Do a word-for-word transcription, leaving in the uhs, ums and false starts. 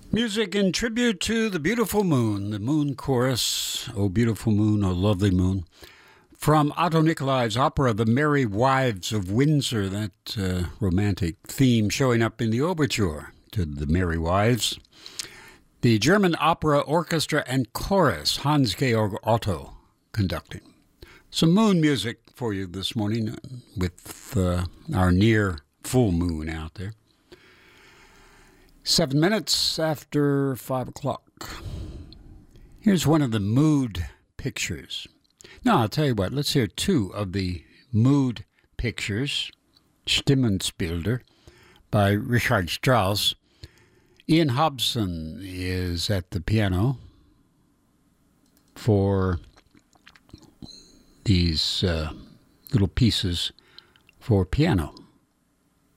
Music in tribute to the beautiful moon, the moon chorus, Oh Beautiful Moon, Oh Lovely Moon, from Otto Nicolai's opera The Merry Wives of Windsor, that uh, romantic theme showing up in the overture to The Merry Wives. The German Opera Orchestra and Chorus, Hans-Georg Otto conducting. Some moon music for you this morning with uh, our near full moon out there. Seven minutes after five o'clock. Here's one of the mood pictures. No, I'll tell you what, let's hear two of the mood pictures. Stimmungsbilder by Richard Strauss. Ian Hobson is at the piano for these uh, little pieces for piano.